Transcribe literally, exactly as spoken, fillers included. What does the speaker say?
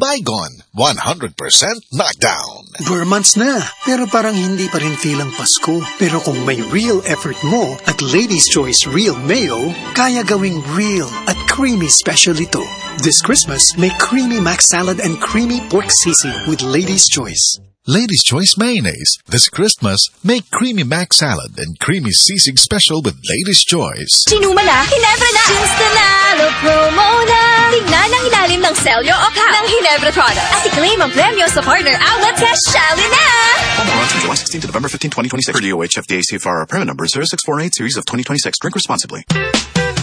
bygone, one hundred percent knockdown. Four months na, pero parang hindi pa rin feel ang Pasko. Pero kung may real effort mo at Lady's Choice Real Mayo, kaya gawing real at creamy special ito. This Christmas, make creamy mac salad and creamy pork sisig with Lady's Choice. Lady's Choice Mayonnaise. This Christmas, make creamy mac salad and creamy sisig special with Lady's Choice. Sinuma na, Ginebra na! Since Nanalo promo na! Tingnan ang ilalim ng selyo o pack ng Ginebra products. At i-claim ang premyo sa partner outlet sa Shally na! Promo runs from July sixteenth to November fifteenth, twenty twenty-six. Per D O H F D A C F R permit number zero six four eight series of twenty twenty-six. Drink responsibly.